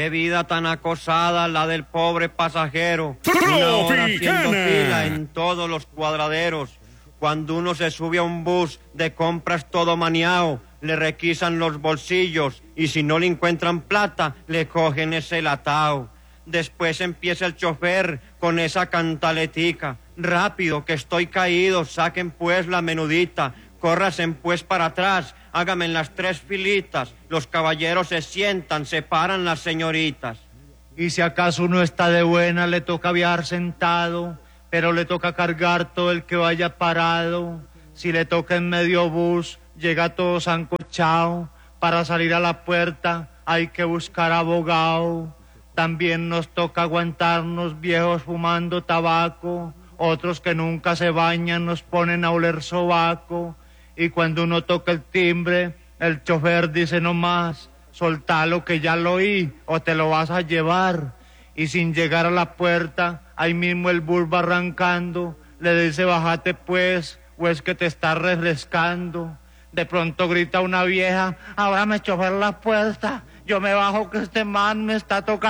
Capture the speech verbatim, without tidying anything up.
Qué vida tan acosada la del pobre pasajero. Una hora haciendo fila en todos los cuadraderos. Cuando uno se sube a un bus de compras todo maniao, le requisan los bolsillos y si no le encuentran plata, le cogen ese latao. Después empieza el chofer con esa cantaletica. Rápido, que estoy caído, saquen pues la menudita. Córrasen pues para atrás, hágame en las tres filitas. Los caballeros se sientan, se paran las señoritas. Y si acaso uno está de buena, le toca viajar sentado, pero le toca cargar todo el que vaya parado. Si le toca en medio bus, llega todo sancochado. Para salir a la puerta hay que buscar abogado. También nos toca aguantarnos viejos fumando tabaco. Otros que nunca se bañan nos ponen a oler sobaco. Y cuando uno toca el timbre, el chofer dice nomás, soltalo que ya lo oí o te lo vas a llevar. Y sin llegar a la puerta, ahí mismo el bus va arrancando, le dice bájate pues, o es que te está refrescando. De pronto grita una vieja, ahora me chofer la puerta, yo me bajo que este man me está tocando.